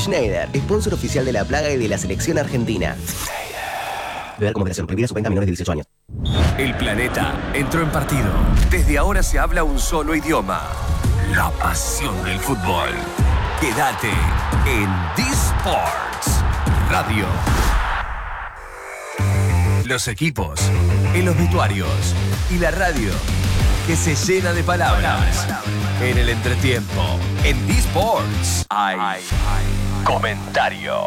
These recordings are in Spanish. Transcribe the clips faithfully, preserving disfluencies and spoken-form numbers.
Schneider, sponsor oficial de La Plaga y de la selección argentina. Beber como operación, prohibida su venta a menores de dieciocho años. El planeta entró en partido. Desde ahora se habla un solo idioma. La pasión del fútbol. Quédate en D-Sports Radio. Los equipos, en los vestuarios y la radio que se llena de palabras. En el entretiempo, en D-Sports hay comentario.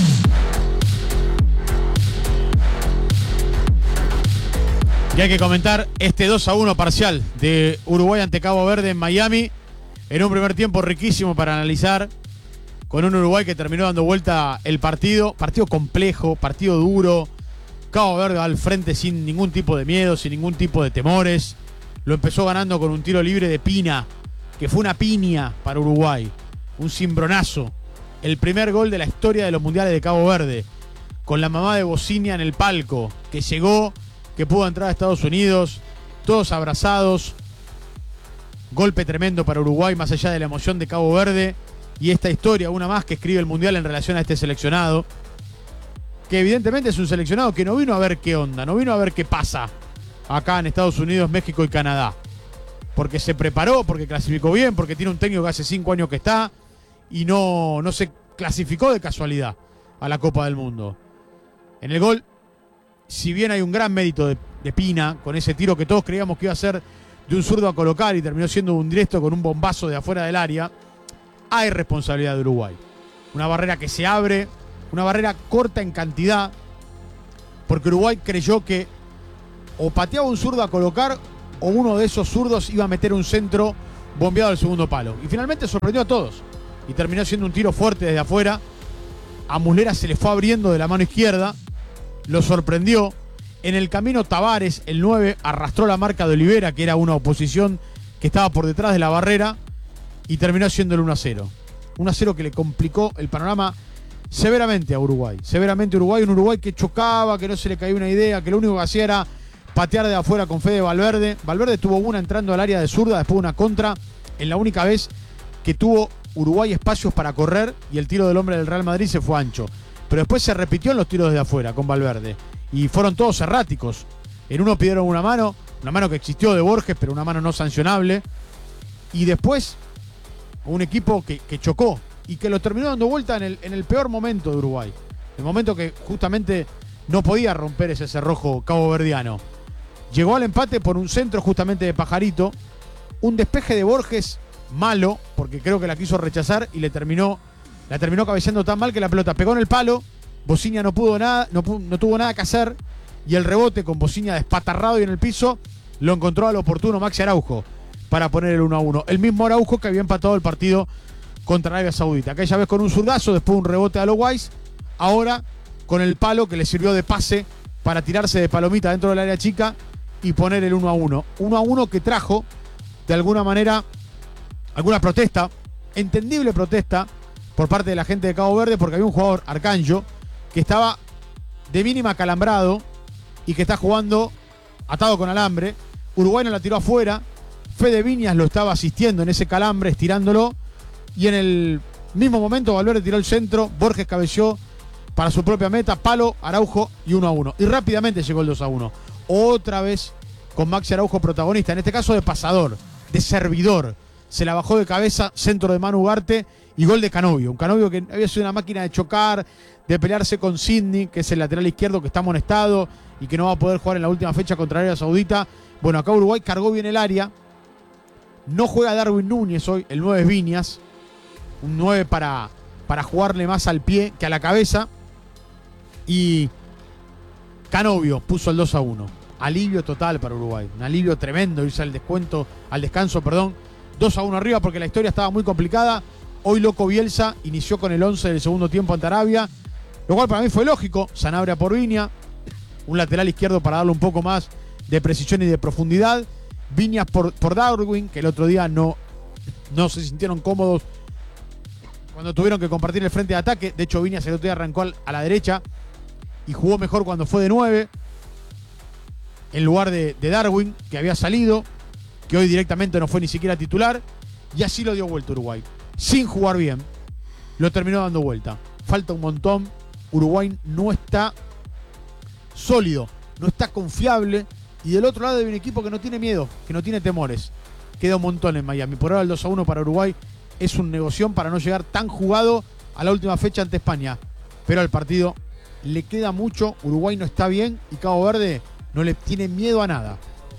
Y hay que comentar este dos a uno parcial de Uruguay ante Cabo Verde en Miami. En un primer tiempo riquísimo para analizar. Con un Uruguay que terminó dando vuelta el partido. Partido complejo, partido duro. Cabo Verde va al frente sin ningún tipo de miedo, sin ningún tipo de temores. Lo empezó ganando con un tiro libre de Pina, que fue una piña para Uruguay. Un cimbronazo. El primer gol de la historia de los mundiales de Cabo Verde. Con la mamá de Bocinia en el palco, que llegó, que pudo entrar a Estados Unidos, todos abrazados. Golpe tremendo para Uruguay, más allá de la emoción de Cabo Verde. Y esta historia, una más que escribe el Mundial en relación a este seleccionado, que evidentemente es un seleccionado que no vino a ver qué onda, no vino a ver qué pasa acá en Estados Unidos, México y Canadá. Porque se preparó, porque clasificó bien, porque tiene un técnico que hace cinco años que está y no, no se clasificó de casualidad a la Copa del Mundo. En el gol, si bien hay un gran mérito de, de Pina, con ese tiro que todos creíamos que iba a ser de un zurdo a colocar y terminó siendo un directo con un bombazo de afuera del área, hay responsabilidad de Uruguay. Una barrera que se abre, una barrera corta en cantidad, porque Uruguay creyó que o pateaba un zurdo a colocar o uno de esos zurdos iba a meter un centro bombeado al segundo palo. Y finalmente sorprendió a todos y terminó siendo un tiro fuerte desde afuera. A Muslera se le fue abriendo de la mano izquierda, lo sorprendió. En el camino Tavares, el nueve, arrastró la marca de Olivera, que era una oposición que estaba por detrás de la barrera, y terminó siendo el uno a cero. uno a cero que le complicó el panorama severamente a Uruguay. Severamente a Uruguay, un Uruguay que chocaba, que no se le caía una idea, que lo único que hacía era patear de afuera con Fede Valverde. Valverde tuvo una entrando al área de zurda, después una contra, en la única vez que tuvo Uruguay espacios para correr, y el tiro del hombre del Real Madrid se fue ancho. Pero después se repitió en los tiros desde afuera con Valverde. Y fueron todos erráticos. En uno pidieron una mano, una mano que existió de Borges, pero una mano no sancionable. Y después, un equipo que, que chocó y que lo terminó dando vuelta en el, en el peor momento de Uruguay. El momento que justamente no podía romper ese cerrojo caboverdiano. Llegó al empate por un centro justamente de Pajarito. Un despeje de Borges malo, porque creo que la quiso rechazar y le terminó, la terminó cabeceando tan mal que la pelota pegó en el palo. Bocinia no pudo nada, no, no tuvo nada que hacer, y el rebote con Bocinia despatarrado y en el piso lo encontró al oportuno Maxi Araujo para poner el uno a uno. El mismo Araujo que había empatado el partido contra Arabia Saudita. Aquella vez con un zurdazo, después un rebote a los Guays, ahora con el palo que le sirvió de pase para tirarse de palomita dentro del área chica y poner el uno a uno. uno a uno que trajo de alguna manera alguna protesta, entendible protesta por parte de la gente de Cabo Verde, porque había un jugador, Arcanjo, que estaba de mínima acalambrado y que está jugando atado con alambre. Uruguay no la tiró afuera. Fede Viñas lo estaba asistiendo en ese calambre, estirándolo. Y en el mismo momento Valverde tiró el centro. Borges cabeció para su propia meta. Palo, Araujo y uno a uno. Y rápidamente llegó el dos a uno. Otra vez con Maxi Araujo protagonista. En este caso de pasador, de servidor. Se la bajó de cabeza, centro de Manu Ugarte y gol de Canovio. Un Canovio que había sido una máquina de chocar, de pelearse con Sidney, que es el lateral izquierdo que está amonestado y que no va a poder jugar en la última fecha contra Arabia Saudita. Bueno, acá Uruguay cargó bien el área. No juega Darwin Núñez hoy, el nueve es Viñas. Un nueve para, para jugarle más al pie que a la cabeza. Y Canovio puso el dos a uno. Alivio total para Uruguay. Un alivio tremendo irse al descuento, al descanso, perdón. dos a uno arriba porque la historia estaba muy complicada. Hoy Loco Bielsa inició con el once del segundo tiempo ante Arabia, lo cual para mí fue lógico. Sanabria por Viña, un lateral izquierdo para darle un poco más de precisión y de profundidad. Viñas por, por Darwin, que el otro día no, no se sintieron cómodos cuando tuvieron que compartir el frente de ataque. De hecho, Viñas el otro día arrancó a la derecha y jugó mejor cuando fue de nueve, en lugar de, de Darwin, que había salido, que hoy directamente no fue ni siquiera titular. Y así lo dio vuelta Uruguay, sin jugar bien, lo terminó dando vuelta. Falta un montón. Uruguay no está sólido, no está confiable. Y del otro lado hay un equipo que no tiene miedo, que no tiene temores. Queda un montón en Miami. Por ahora el dos a uno para Uruguay es un negoción para no llegar tan jugado a la última fecha ante España. Pero al partido le queda mucho. Uruguay no está bien y Cabo Verde no le tiene miedo a nada.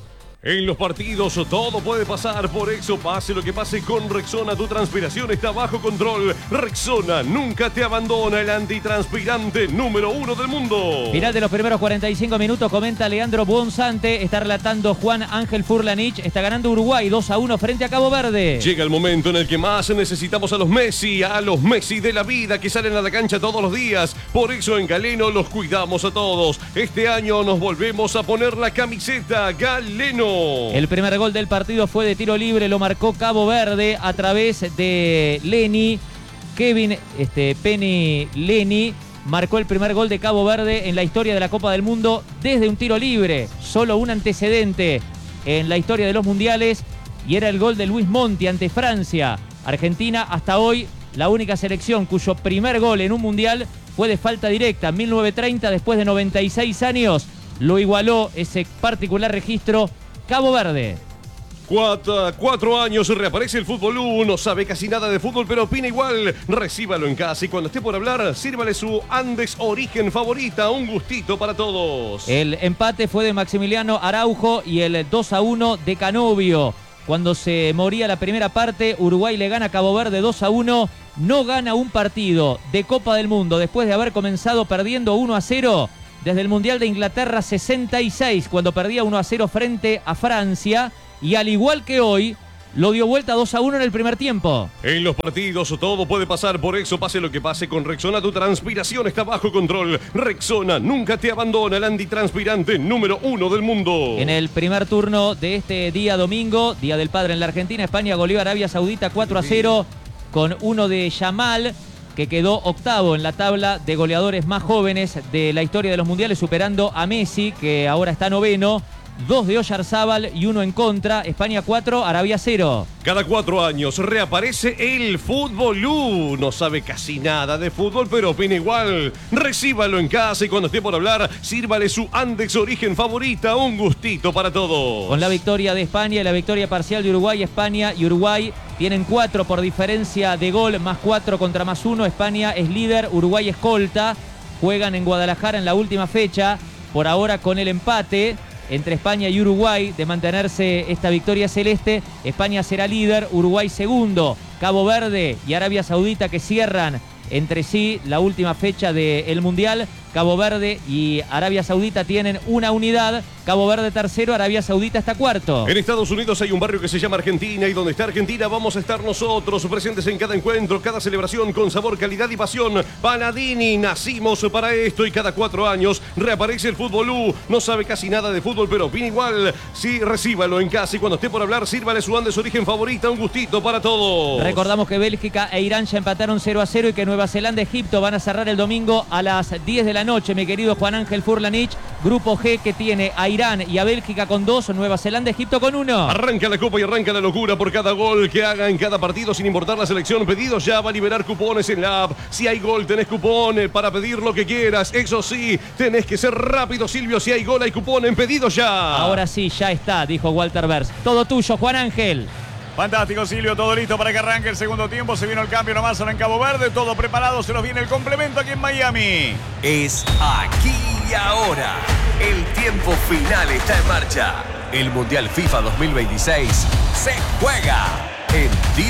En los partidos todo puede pasar, por eso pase lo que pase con Rexona, tu transpiración está bajo control. Rexona nunca te abandona, el antitranspirante número uno del mundo. Final de los primeros cuarenta y cinco minutos, comenta Leandro Buonsante, está relatando Juan Ángel Furlanich, está ganando Uruguay dos a uno frente a Cabo Verde. Llega el momento en el que más necesitamos a los Messi, a los Messi de la vida que salen a la cancha todos los días. Por eso en Galeno los cuidamos a todos. Este año nos volvemos a poner la camiseta Galeno. El primer gol del partido fue de tiro libre, lo marcó Cabo Verde a través de Leni. Kevin este, Penny Leni marcó el primer gol de Cabo Verde en la historia de la Copa del Mundo desde un tiro libre. Solo un antecedente en la historia de los mundiales y era el gol de Luis Monti ante Francia. Argentina hasta hoy la única selección cuyo primer gol en un mundial fue de falta directa. En mil novecientos treinta, después de noventa y seis años, lo igualó ese particular registro Cabo Verde. Cuatro, cuatro años, reaparece el Fútbol uno, no sabe casi nada de fútbol, pero opina igual. Recíbalo en casa y cuando esté por hablar, sírvale su Andes Origen favorita, un gustito para todos. El empate fue de Maximiliano Araujo y el dos a uno de Canovio. Cuando se moría la primera parte, Uruguay le gana a Cabo Verde dos a uno. No gana un partido de Copa del Mundo después de haber comenzado perdiendo uno a cero. Desde el Mundial de Inglaterra sesenta y seis, cuando perdía uno a cero frente a Francia. Y al igual que hoy, lo dio vuelta dos a uno en el primer tiempo. En los partidos todo puede pasar, por eso pase lo que pase con Rexona, tu transpiración está bajo control. Rexona nunca te abandona, el antitranspirante número uno del mundo. En el primer turno de este día domingo, Día del Padre en la Argentina, España goleó a Arabia Saudita cuatro a cero con uno de Yamal, que quedó octavo en la tabla de goleadores más jóvenes de la historia de los mundiales, superando a Messi, que ahora está noveno. Dos de Oyarzábal y uno en contra. España cuatro, Arabia cero. Cada cuatro años reaparece el Fútbol U. No sabe casi nada de fútbol, pero opina igual. Recíbalo en casa y cuando esté por hablar, sírvale su Andes Origen favorita. Un gustito para todos. Con la victoria de España y la victoria parcial de Uruguay, España y Uruguay tienen cuatro por diferencia de gol, más cuatro contra más uno. España es líder, Uruguay escolta. Juegan en Guadalajara en la última fecha. Por ahora con el empate entre España y Uruguay de mantenerse esta victoria celeste, España será líder, Uruguay segundo, Cabo Verde y Arabia Saudita que cierran entre sí la última fecha del Mundial. Cabo Verde y Arabia Saudita tienen una unidad. Cabo Verde tercero, Arabia Saudita está cuarto. En Estados Unidos hay un barrio que se llama Argentina y donde está Argentina vamos a estar nosotros, presentes en cada encuentro, cada celebración con sabor, calidad y pasión. Paladini, nacimos para esto y cada cuatro años reaparece el Fútbol U. No sabe casi nada de fútbol, pero opina igual. Sí, recíbalo en casa y cuando esté por hablar, sírvale su Andes Origen favorita. Un gustito para todos. Recordamos que Bélgica e Irán ya empataron cero a cero y que Nueva Zelanda y Egipto van a cerrar el domingo a las diez de la noche, mi querido Juan Ángel Furlanich. Grupo G que tiene a Irán y a Bélgica con dos, Nueva Zelanda, Egipto con uno. Arranca la copa y arranca la locura por cada gol que haga en cada partido sin importar la selección. Pedidos ya, va a liberar cupones en la app. Si hay gol tenés cupones para pedir lo que quieras. Eso sí, tenés que ser rápido, Silvio. Si hay gol hay cupón en Pedidos Ya. Ahora sí, ya está, dijo Walter Vers. Todo tuyo, Juan Ángel. Fantástico, Silvio, todo listo para que arranque el segundo tiempo. Se vino el cambio nomás ahora en Cabo Verde, todo preparado, se nos viene el complemento aquí en Miami. Es aquí y ahora. El tiempo final está en marcha. El Mundial FIFA dos mil veintiséis se juega en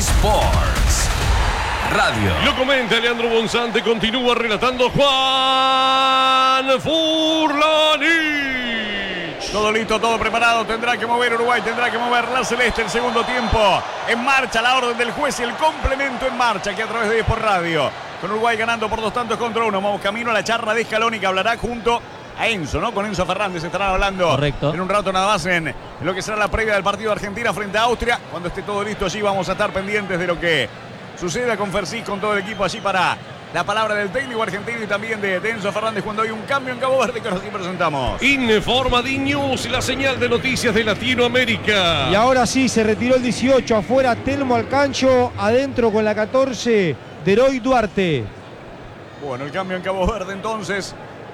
D-Sports Radio. Lo comenta Leandro Buonsante, continúa relatando Juan Furlanich. Todo listo, todo preparado, tendrá que mover Uruguay, tendrá que mover la celeste el segundo tiempo. En marcha la orden del juez y el complemento en marcha aquí a través de D-Sports Radio. Con Uruguay ganando por dos tantos contra uno. Vamos camino a la charla de Scaloni que hablará junto a Enzo, ¿no? Con Enzo Fernández estarán hablando. Correcto. En un rato nada más en, en lo que será la previa del partido de Argentina frente a Austria. Cuando esté todo listo allí vamos a estar pendientes de lo que suceda con Fersis, con todo el equipo allí para la palabra del técnico argentino y también de, de Enzo Fernández cuando hay un cambio en Cabo Verde que ahora sí presentamos. Informa D-News, la señal de noticias de Latinoamérica. Y ahora sí, se retiró el dieciocho, afuera Telmo Alcancho, adentro con la catorce, Deroy Duarte. Bueno, el cambio en Cabo Verde entonces.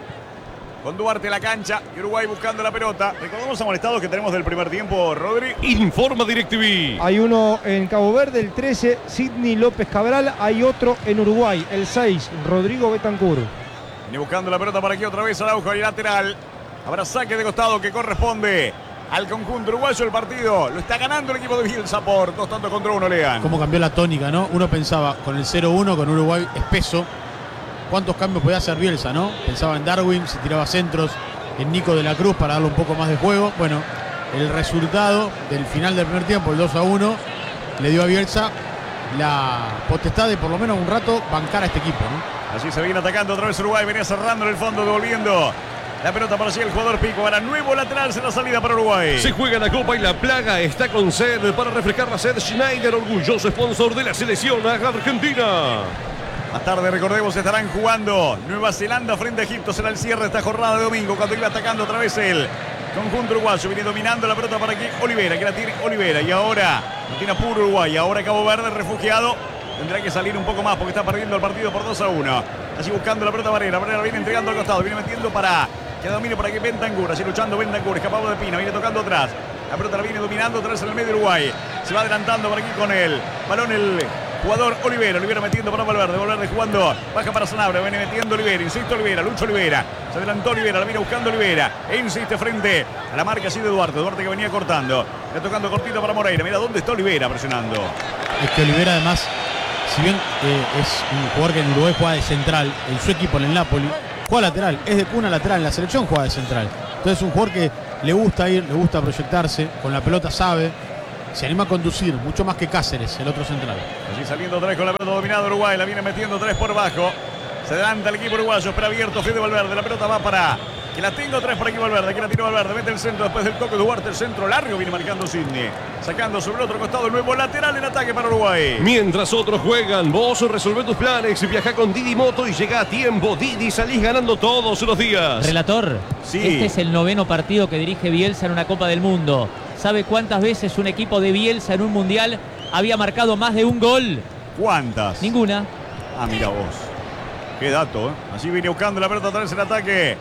Con Duarte en la cancha y Uruguay buscando la pelota. Recordemos a molestados que tenemos del primer tiempo, Rodri. Informa DirecTV. Hay uno en Cabo Verde, el trece, Sidney López Cabral. Hay otro en Uruguay, el seis, Rodrigo Betancur. Viene buscando la pelota para aquí otra vez Araujo y lateral. Habrá saque de costado que corresponde al conjunto uruguayo. El partido lo está ganando el equipo de Bielsa por dos tantos contra uno, Lean. Cómo cambió la tónica, ¿no? Uno pensaba con el cero uno, con Uruguay espeso, cuántos cambios podía hacer Bielsa, ¿no? Pensaba en Darwin, si tiraba centros, en Nico de la Cruz para darle un poco más de juego. Bueno, el resultado del final del primer tiempo, el dos a uno, le dio a Bielsa la potestad de por lo menos un rato bancar a este equipo, ¿no? Así se viene atacando otra vez Uruguay, venía cerrando en el fondo, devolviendo la pelota para allí el jugador Pico. Ahora nuevo lateral, se la salida para Uruguay. Se juega la Copa y la Plaga está con sed para refrescar la sed. Schneider, orgulloso sponsor de la selección argentina. Más tarde, recordemos, estarán jugando Nueva Zelanda frente a Egipto. Será el cierre de esta jornada de domingo, cuando iba atacando otra vez el conjunto uruguayo. Viene dominando la pelota para aquí Olivera, que la tiene Olivera. Y ahora la tiene puro Uruguay. Ahora Cabo Verde, refugiado. Tendrá que salir un poco más porque está perdiendo el partido por dos a uno. Allí buscando la pelota Barrera. Barrera viene entregando al costado. Viene metiendo para que domine por aquí Bentancur. Allí luchando Bentancur. Escapado de Pina. Viene tocando atrás. La pelota la viene dominando otra vez en el medio de Uruguay. Se va adelantando por aquí con el balón el jugador Olivera. Olivera metiendo para Valverde. Valverde jugando. Baja para Sanabria. Viene metiendo Olivera. Insiste Olivera. Lucha Olivera. Se adelantó Olivera. La viene buscando Olivera. E insiste frente a la marca así de Duarte. Duarte que venía cortando. Le tocando cortito para Moreira. Mira dónde está Olivera presionando. Es que Olivera además, si bien eh, es un jugador que en Uruguay juega de central, en su equipo en el Napoli, juega lateral. Es de cuna lateral. En la selección juega de central. Entonces es un jugador que le gusta ir, le gusta proyectarse. Con la pelota sabe. Se anima a conducir, mucho más que Cáceres, el otro central. Allí saliendo otra vez con la pelota dominada Uruguay, la viene metiendo tres por bajo. Se adelanta el equipo uruguayo, espera abierto Fede Valverde. La pelota va para que la tenga tres por aquí Valverde, que la tira Valverde, mete el centro después del toque de Duarte, el centro largo viene marcando Sidney. Sacando sobre el otro costado el nuevo lateral en ataque para Uruguay. Mientras otros juegan, vos resolvé tus planes, viaja con Didi Moto y llega a tiempo. Didi, salís ganando todos los días. Relator, sí. Este es el noveno partido que dirige Bielsa en una Copa del Mundo. ¿Sabe cuántas veces un equipo de Bielsa en un mundial había marcado más de un gol? ¿Cuántas? Ninguna. Ah, mira vos. Qué dato, ¿eh? Así viene buscando la pelota otra vez en ataque.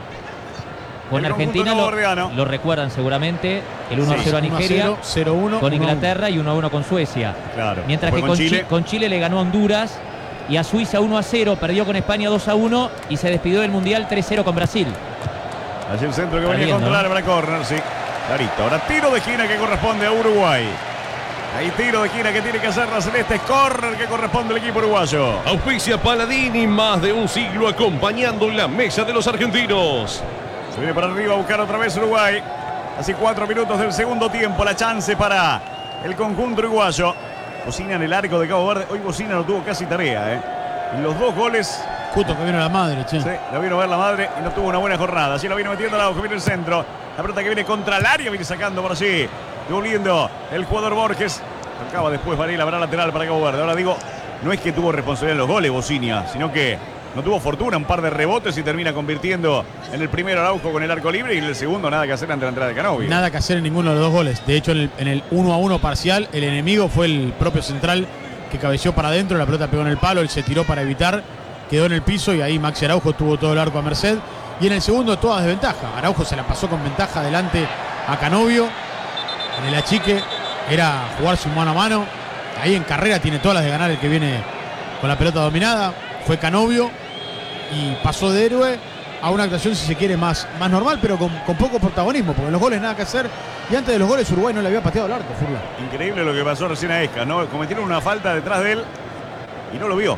Con el Argentina lo, lo recuerdan seguramente. El uno a cero sí, a Nigeria, cero uno, con Inglaterra y uno a uno con Suecia. Claro. Mientras que con Chile? Chi con Chile le ganó a Honduras y a Suiza uno a cero. Perdió con España dos a uno y se despidió del Mundial tres cero con Brasil. Allí el centro que venía a controlar para córner, sí. Clarito. Ahora tiro de esquina que corresponde a Uruguay. Ahí tiro de esquina que tiene que hacer la celeste. Es córner que corresponde al equipo uruguayo. Auspicia Paladini, más de un siglo acompañando la mesa de los argentinos. Se viene para arriba a buscar otra vez Uruguay. Así cuatro minutos del segundo tiempo. La chance para el conjunto uruguayo. Bocina en el arco de Cabo Verde. Hoy Bocina no tuvo casi tarea, ¿eh? Y los dos goles. Justo que vino la madre, che. Sí, la vino a ver la madre y no tuvo una buena jornada. Así la vino metiendo al lado, que viene el centro. La pelota que viene contra el área, viene sacando por allí. Devolviendo el jugador Borges. Acaba después Varela, habrá lateral para Cabo Verde. Ahora digo, no es que tuvo responsabilidad en los goles Bocinia, sino que no tuvo fortuna, un par de rebotes y termina convirtiendo en el primero Araujo con el arco libre y en el segundo nada que hacer ante la entrada de Canovio. Nada que hacer en ninguno de los dos goles. De hecho, en el, en el uno a uno parcial, el enemigo fue el propio central que cabeció para adentro, la pelota pegó en el palo, él se tiró para evitar, quedó en el piso y ahí Maxi Araujo tuvo todo el arco a merced. Y en el segundo toda desventaja. Araujo se la pasó con ventaja adelante a Canovio. En el achique era jugarse un mano a mano. Ahí en carrera tiene todas las de ganar el que viene con la pelota dominada. Fue Canovio y pasó de héroe a una actuación, si se quiere, más, más normal, pero con, con poco protagonismo, porque en los goles nada que hacer. Y antes de los goles Uruguay no le había pateado el arco, Furla. Increíble lo que pasó recién a Escas, ¿no? Cometieron una falta detrás de él y no lo vio.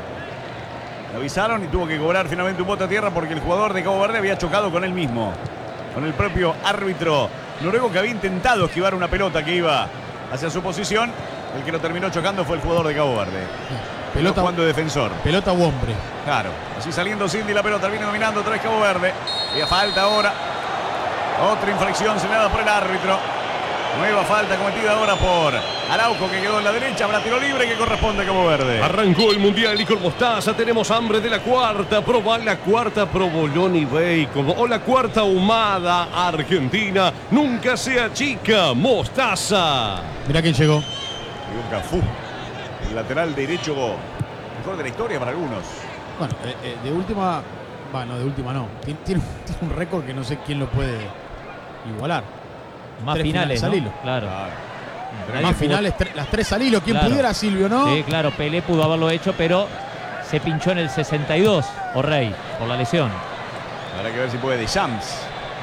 Le avisaron y tuvo que cobrar finalmente un bote a tierra porque el jugador de Cabo Verde había chocado con él mismo, con el propio árbitro noruego, que había intentado esquivar una pelota que iba hacia su posición. El que lo terminó chocando fue el jugador de Cabo Verde. Pelota jugando de defensor. Pelota u hombre. Claro. Así saliendo Cindy, la pelota viene dominando otra vez Cabo Verde. Había falta ahora. Otra infracción señalada por el árbitro. Nueva falta cometida ahora por Araujo, que quedó en la derecha. Habrá tiro libre que corresponde a Cabo Verde. Arrancó el Mundial y con mostaza tenemos hambre de la cuarta. Probá la cuarta provolone y bacon. O la cuarta ahumada argentina. Nunca sea chica. Mostaza. Mirá quién llegó. Llegó Cafú. El lateral derecho mejor de la historia para algunos. Bueno, eh, eh, de última, bueno, de última no. Tiene, tiene, tiene un récord que no sé quién lo puede igualar. Más Tres finales, finales al ¿no? hilo. Claro. Claro. Más finales, tre- las tres al hilo. Quien Claro. pudiera, Silvio, ¿no? Sí, claro, Pelé pudo haberlo hecho, pero se pinchó en el sesenta y dos, O'Reilly, por la lesión. Habrá que ver si puede Deschamps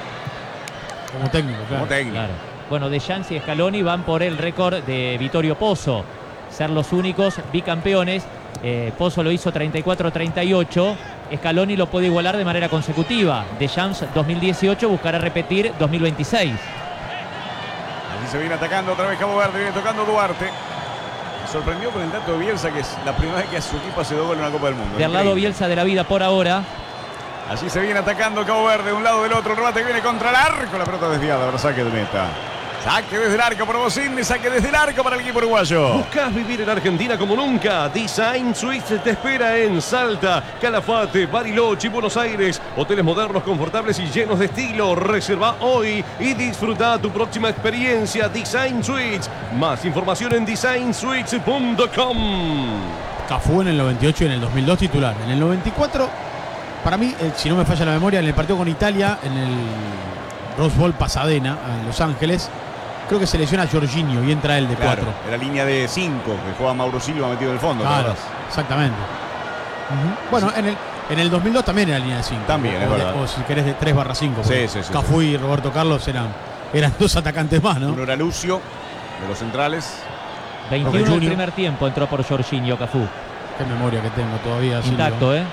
Como técnico, claro. como técnico. Claro. Bueno, Deschamps y Scaloni van por el récord de Vittorio Pozzo, ser los únicos bicampeones. Eh, Pozzo lo hizo treinta y cuatro treinta y ocho. Scaloni lo puede igualar de manera consecutiva. Deschamps dos mil dieciocho buscará repetir dos mil veintiséis. Así se viene atacando otra vez Cabo Verde, viene tocando Duarte. Me sorprendió con el dato de Bielsa, que es la primera vez que a su equipo hace dos goles en una Copa del Mundo. De al lado Increíble. Bielsa de la vida por ahora. Así se viene atacando Cabo Verde, de un lado del otro. El remate que viene contra el arco. La pelota desviada para saque de meta. Saque desde el arco para Bocini, saque desde el arco para el equipo uruguayo. ¿Buscas vivir en Argentina como nunca? Design Suites te espera en Salta, Calafate, Bariloche y Buenos Aires. Hoteles modernos, confortables y llenos de estilo. Reserva hoy y disfruta tu próxima experiencia. Design Suites. Más información en design suites punto com. Cafú en el noventa y ocho y en el dos mil dos titular. En el noventa y cuatro, para mí, eh, si no me falla la memoria, en el partido con Italia, en el Rose Bowl Pasadena, en Los Ángeles, creo que se lesiona a Jorginho y entra él de Claro, cuatro. era línea de cinco que juega Mauro Silva metido en el fondo. ¿te Claro, acordás? exactamente. Ujú. Bueno, en el, en el dos mil dos también era línea de cinco. También, o, es de- verdad. o si querés de tres barra cinco. Sí, sí, sí, Cafú y Roberto Carlos eran, eran dos atacantes más, ¿no? Uno era Lucio, de los centrales. veintiuno del Junior. primer tiempo entró por Jorginho Cafú. Qué memoria que tengo todavía. Silvio. Intacto, ¿eh?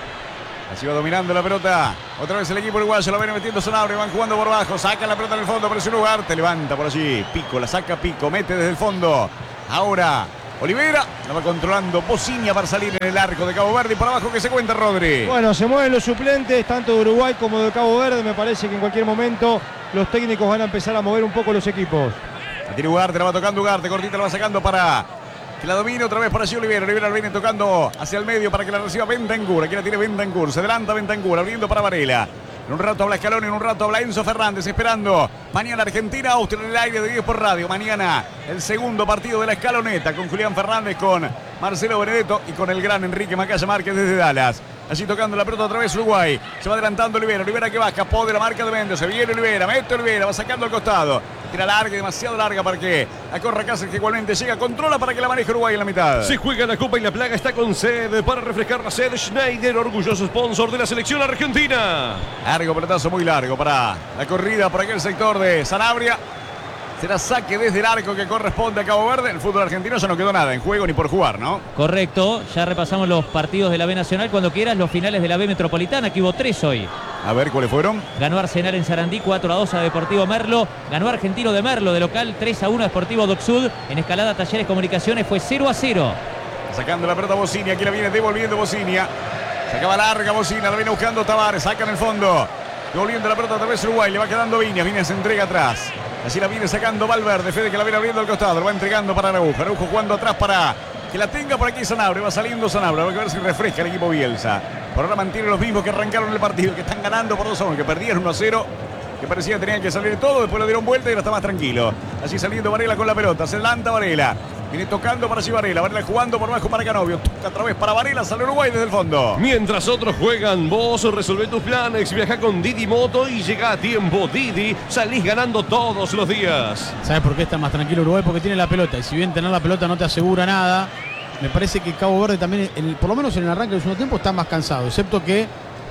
Así va dominando la pelota. Otra vez el equipo uruguayo. La viene metiendo Sanabria. Van jugando por abajo. Saca la pelota en el fondo. Presiona Ugarte. Levanta por allí. Pico. La saca Pico. Mete desde el fondo. Ahora Olivera. La va controlando Bocinia para salir en el arco de Cabo Verde. Y por abajo que se cuenta Rodri. Bueno, se mueven los suplentes, tanto de Uruguay como de Cabo Verde. Me parece que en cualquier momento los técnicos van a empezar a mover un poco los equipos. La tiene Ugarte. La va tocando Ugarte. Cortita la va sacando para que la domine otra vez por allí Olivera. Olivera la viene tocando hacia el medio para que la reciba Bentancur. Aquí la tiene Bentancur. Se adelanta Bentancur. Abriendo para Varela. En un rato habla Scaloni, en un rato habla Enzo Fernández, esperando. Mañana Argentina, Austria en el aire de diez por radio. Mañana el segundo partido de la escaloneta con Julián Fernández, con Marcelo Benedetto y con el gran Enrique Macaya Márquez desde Dallas. Allí tocando la pelota otra vez Uruguay. Se va adelantando Olivera. Olivera que va, escapó de la marca de Mendes. Se viene Olivera, mete Olivera, va sacando al costado. Tira larga, demasiado larga para que la corra Cáceres, que igualmente llega, controla para que la maneje Uruguay en la mitad. Se juega la Copa y la Plaga está con sed. Para refrescar la sed, Schneider, orgulloso sponsor de la selección argentina. Largo pelotazo, muy largo para la corrida por aquel sector de Sanabria. Será saque desde el arco que corresponde a Cabo Verde. El fútbol argentino ya no quedó nada en juego ni por jugar, ¿no? Correcto, ya repasamos los partidos de la B Nacional. Cuando quieras, los finales de la B Metropolitana, que hubo tres hoy. A ver cuáles fueron. Ganó Arsenal en Sarandí cuatro a dos a Deportivo Merlo. Ganó Argentino de Merlo de local tres a uno a Deportivo Docsud. En Escalada Talleres Comunicaciones fue cero a cero. Sacando la pelota Bocinia, aquí la viene devolviendo Bocinia. Sacaba larga Bocinia, la viene buscando Tavares, saca en el fondo. Devolviendo la pelota otra vez Uruguay, le va quedando Viñas, Viñas se entrega atrás. Así la viene sacando Valverde, Fede que la viene abriendo al costado, lo va entregando para Araujo. Araujo jugando atrás para que la tenga por aquí Sanabria, va saliendo Sanabria, va a ver si refresca el equipo Bielsa. Por ahora mantiene los mismos que arrancaron el partido, que están ganando por dos a uno, que perdieron uno a cero. Que parecía que tenían que salir todo, después lo dieron vuelta y ahora está más tranquilo. Así saliendo Varela con la pelota, se adelanta Varela. Viene tocando para allí Varela, Varela jugando por abajo para Canovio. Toca otra vez para Varela, sale Uruguay desde el fondo. Mientras otros juegan, vos resolvé tus planes, viaja con Didi Moto y llega a tiempo. Didi, salís ganando todos los días. ¿Sabes por qué está más tranquilo Uruguay? Porque tiene la pelota. Y si bien tener la pelota no te asegura nada, me parece que Cabo Verde también, en- por lo menos en el arranque del segundo tiempo, está más cansado. Excepto que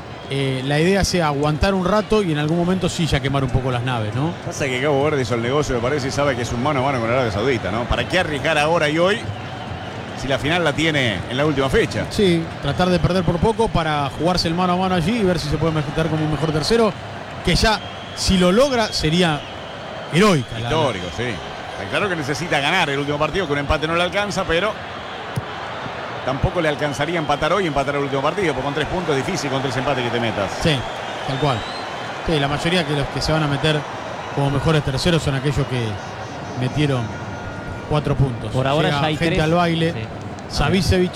eh, la idea sea aguantar un rato y en algún momento sí ya quemar un poco las naves, ¿no? Pasa que Cabo Verde hizo el negocio, me parece, y sabe que es un mano a mano con Arabia Saudita, ¿no? ¿Para qué arriesgar ahora y hoy si la final la tiene en la última fecha? Sí, tratar de perder por poco para jugarse el mano a mano allí y ver si se puede meter como un mejor tercero, que ya, si lo logra, sería heroica. la- Histórico, sí. Está claro que necesita ganar el último partido, que un empate no le alcanza, pero tampoco le alcanzaría empatar hoy y empatar el último partido, porque con tres puntos es difícil con tres empates que te metas. Sí, tal cual. Sí, la mayoría que los que se van a meter como mejores terceros son aquellos que metieron cuatro puntos. Por ahora Llega ya hay gente tres. al baile. Sí. Savicevic,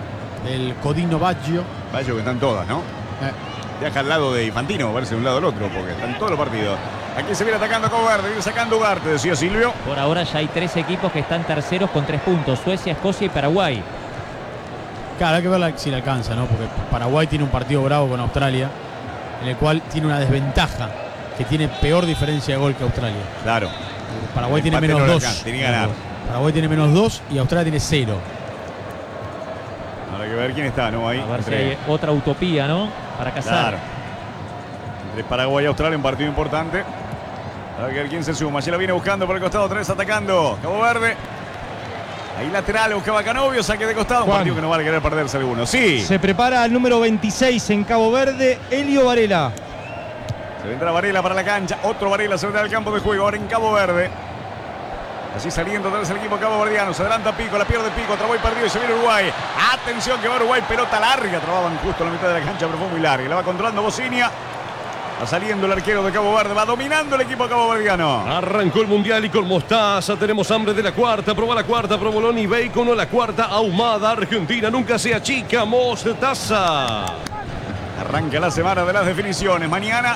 el Codino Baggio. Vaya que están todas, ¿no? Eh, Viaja al lado de Infantino, me parece de un lado al otro, porque están todos los partidos. Aquí se viene atacando Cabo Verde, viene sacando Ugarte, decía Silvio. Por ahora ya hay tres equipos que están terceros con tres puntos. Suecia, Escocia y Paraguay. Claro, hay que ver si le alcanza, ¿no? Porque Paraguay tiene un partido bravo con Australia, en el cual tiene una desventaja, que tiene peor diferencia de gol que Australia. Claro. Paraguay tiene menos dos. Tiene que ganar. Paraguay tiene menos dos y Australia tiene cero. Habrá que ver quién está, ¿no? Ahí. A ver entre... si hay otra utopía, ¿no? Para cazar. Claro. Entre Paraguay y Australia, un partido importante. A ver quién se suma. Allí la viene buscando por el costado, tres atacando. Cabo Verde. Ahí lateral, buscaba Canovio, saque de costado. Juan. Un partido que no vale querer perderse alguno. Sí. Se prepara el número veintiséis en Cabo Verde, Elio Varela. Se vendrá Varela para la cancha. Otro Varela se vendrá al campo de juego. Ahora en Cabo Verde. Así saliendo otra vez el equipo caboverdiano. Se adelanta Pico, la pierde Pico. Traboy perdido y se viene Uruguay. Atención que va Uruguay. Pelota larga. Trababan justo en la mitad de la cancha, pero fue muy larga. La va controlando Bocinia. Va saliendo el arquero de Cabo Verde. Va dominando el equipo caboverdiano. Arrancó el mundial y con mostaza tenemos hambre de la cuarta. Probó la cuarta, probó Lonnie Bacon o la cuarta ahumada. Argentina nunca se achica. Mostaza. Arranca la semana de las definiciones. Mañana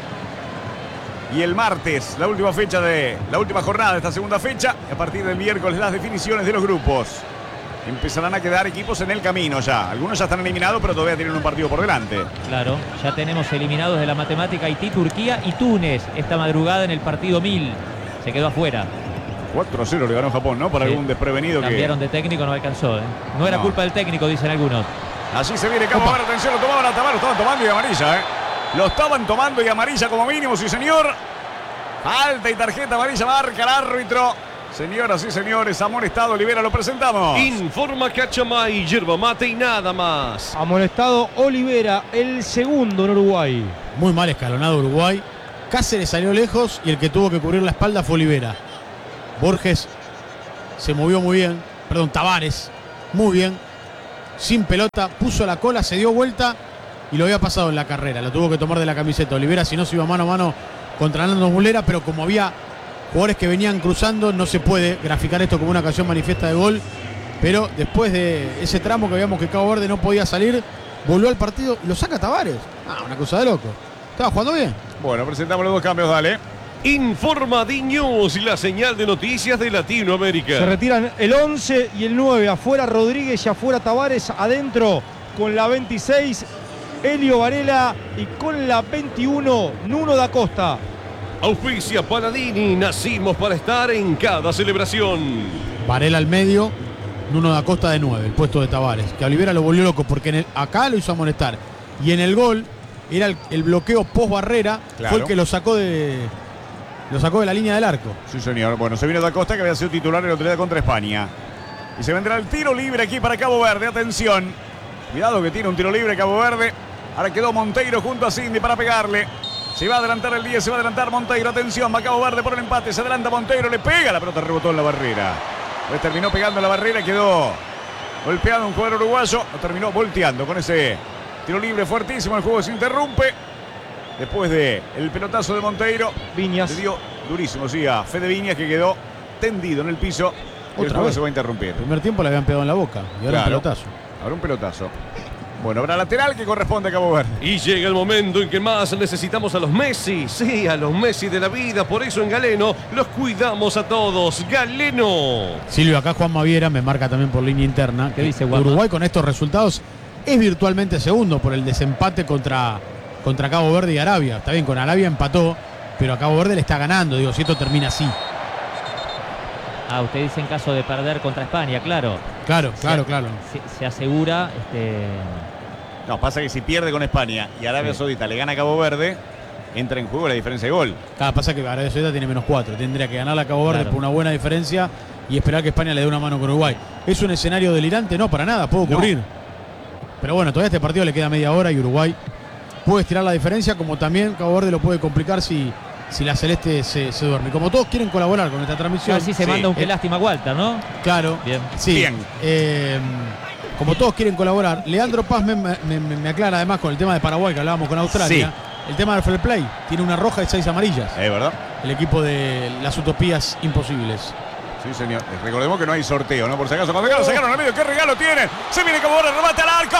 y el martes, la última fecha de la última jornada de esta segunda fecha. Y a partir del miércoles, las definiciones de los grupos. Empezarán a quedar equipos en el camino ya. Algunos ya están eliminados, pero todavía tienen un partido por delante. Claro, ya tenemos eliminados de la matemática Haití, Turquía y Túnez. Esta madrugada en el partido mil. Se quedó afuera. cuatro a cero le ganó Japón, ¿no? Para Sí. algún desprevenido Cambiaron que... de técnico, no alcanzó. ¿eh? No era No. culpa del técnico, dicen algunos. Así se viene Cabo Verde. Atención, lo tomaban a Tamar, lo estaban tomando y amarilla, ¿eh? Lo estaban tomando y amarilla como mínimo, sí señor. Falta y tarjeta amarilla, marca el árbitro. Señoras y señores, amonestado Olivera, lo presentamos. Informa Cachamay, yerba mate y nada más. Amonestado Olivera, el segundo en Uruguay. Muy mal escalonado Uruguay. Cáceres salió lejos y el que tuvo que cubrir la espalda fue Olivera. Borges se movió muy bien. Perdón, Tavares, muy bien. Sin pelota, puso la cola, se dio vuelta y lo había pasado en la carrera. Lo tuvo que tomar de la camiseta. Olivera, si no, se iba mano a mano contra Nando Mulera, pero como había jugadores que venían cruzando, no se puede graficar esto como una ocasión manifiesta de gol. Pero después de ese tramo que veíamos que Cabo Verde no podía salir, volvió al partido y lo saca Tavares. Ah, una cosa de loco. Estaba jugando bien. Bueno, presentamos los dos cambios, dale. Informa D-News, la señal de noticias de Latinoamérica. Se retiran el once y el nueve. Afuera Rodríguez y afuera Tavares. Adentro con la veintiséis, Elio Varela. Y con la veintiuno, Nuno da Costa. Auspicia Paladini, nacimos para estar en cada celebración. Varela al medio, Nuno da Costa de nueve, el puesto de Tavares. Que a Olivera lo volvió loco porque en el, acá lo hizo amonestar. Y en el gol era el, el bloqueo post barrera. Claro. Fue el que lo sacó de lo sacó de la línea del arco. Sí, señor. Bueno, se viene da Costa, que había sido titular en la autoridad contra España. Y se vendrá el tiro libre aquí para Cabo Verde. Atención. Cuidado que tiene un tiro libre Cabo Verde. Ahora quedó Monteiro junto a Cindy para pegarle. Se va a adelantar el diez, se va a adelantar Monteiro. Atención, va Cabo Verde por el empate. Se adelanta Monteiro, le pega. La pelota rebotó en la barrera. Pues terminó pegando en la barrera, quedó golpeado un jugador uruguayo. Lo terminó volteando con ese tiro libre fuertísimo. El juego se interrumpe. Después de el pelotazo de Monteiro, Viñas. le dio durísimo, sí, a Fede Viñas, que quedó tendido en el piso. Y el Otra juego vez. se va a interrumpir. El primer tiempo le habían pegado en la boca y ahora Claro. un pelotazo. Ahora un pelotazo. Bueno, habrá lateral que corresponde a Cabo Verde. Y llega el momento en que más necesitamos a los Messi. Sí, a los Messi de la vida. Por eso en Galeno los cuidamos a todos. Galeno. Silvio, acá Juan Maviera me marca también por línea interna. ¿Qué que dice Juanma? Uruguay con estos resultados es virtualmente segundo por el desempate contra, contra Cabo Verde y Arabia. Está bien, con Arabia empató, pero a Cabo Verde le está ganando. Digo, si esto termina así. Ah, usted dice en caso de perder contra España, claro. Claro, claro, Se- claro. Se, se asegura este, No, pasa que si pierde con España y Arabia Sí. Saudita le gana a Cabo Verde, entra en juego la diferencia de gol. Cada pasa que Arabia Saudita tiene menos cuatro. Tendría que ganar a Cabo Verde Claro. por una buena diferencia y esperar que España le dé una mano con Uruguay. ¿Es un escenario delirante? No, para nada, puede ocurrir. Pero bueno, todavía a este partido le queda media hora y Uruguay puede estirar la diferencia, como también Cabo Verde lo puede complicar si, si la Celeste se, se duerme. Como todos quieren colaborar con esta transmisión. Así se Sí. manda un qué Eh, lástima Walter, ¿no? Claro. Bien. Sí. Bien. Eh, como todos quieren colaborar, Leandro Paz me, me- me- me aclara además con el tema de Paraguay que hablábamos con Australia. El tema del fair play. Tiene una roja y seis amarillas. Es verdad. El equipo de las utopías imposibles. Sí, señor. Recordemos que no hay sorteo, ¿no? Por si acaso, cuando ya lo sacaron al medio, ¿qué regalo tienen? Se viene Cabo Verde, remate al arco.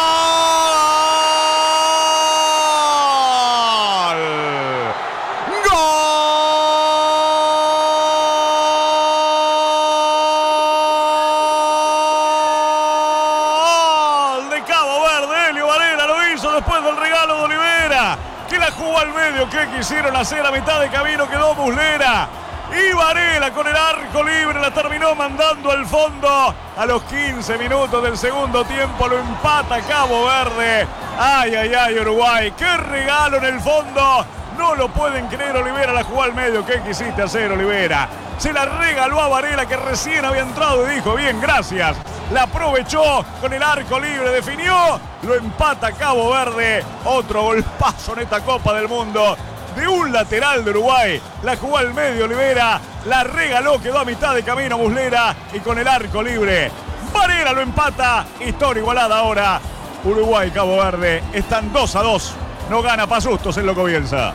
¡Gol! ¡Gol de después del regalo de Olivera, que la jugó al medio. ¿Qué quisieron hacer? A mitad de camino quedó Muslera. Y Varela con el arco libre la terminó mandando al fondo. A los quince minutos del segundo tiempo lo empata Cabo Verde. Ay, ay, ay, Uruguay. Qué regalo en el fondo. No lo pueden creer. Olivera la jugó al medio. ¿Qué quisiste hacer, Olivera? Se la regaló a Varela, que recién había entrado y dijo: bien, gracias. La aprovechó con el arco libre, definió. Lo empata Cabo Verde. Otro golpazo en esta Copa del Mundo de un lateral de Uruguay. La jugó al medio Olivera, la regaló, quedó a mitad de camino Muslera y con el arco libre Varela lo empata. Historia igualada ahora. Uruguay, Cabo Verde están dos a dos. No gana pa' sustos el Loco Bielsa.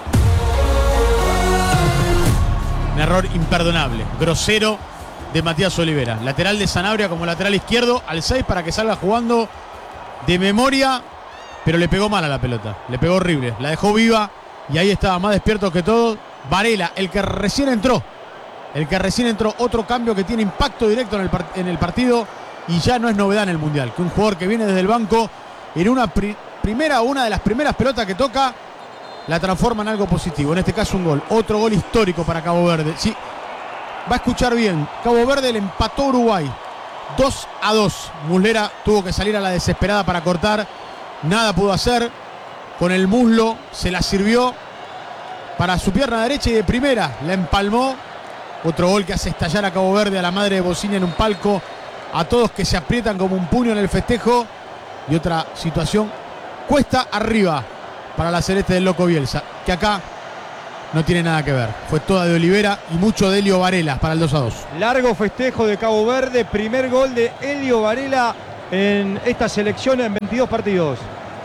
Un error imperdonable, grosero de Matías Olivera. Lateral de Sanabria como lateral izquierdo al seis para que salga jugando de memoria, pero le pegó mal a la pelota. Le pegó horrible, la dejó viva. Y ahí estaba más despierto que todo Varela, el que recién entró. El que recién entró. Otro cambio que tiene impacto directo en el, part en el partido. Y ya no es novedad en el Mundial. Que un jugador que viene desde el banco en una pri primera o una de las primeras pelotas que toca la transforma en algo positivo. En este caso un gol. Otro gol histórico para Cabo Verde. Sí, va a escuchar bien. Cabo Verde le empató a Uruguay. dos a dos. Muslera tuvo que salir a la desesperada para cortar. Nada pudo hacer. Con el muslo se la sirvió para su pierna derecha y de primera la empalmó. Otro gol que hace estallar a Cabo Verde, a la madre de Bocina en un palco, a todos que se aprietan como un puño en el festejo. Y otra situación cuesta arriba para la celeste del Loco Bielsa, que acá no tiene nada que ver. Fue toda de Olivera y mucho de Elio Varela para el dos a dos. Largo festejo de Cabo Verde, primer gol de Elio Varela en esta selección en veintidós partidos.